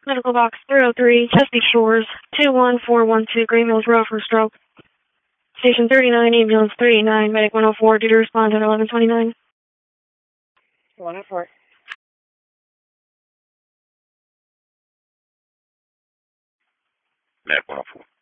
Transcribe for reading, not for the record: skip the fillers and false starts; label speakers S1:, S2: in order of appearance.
S1: Medical box 303, Chesapeake Shores, 21412 Green Mills Road for stroke. Station 39, ambulance 389, medic 104, due to respond at 1129.
S2: 104.
S3: Medic 104.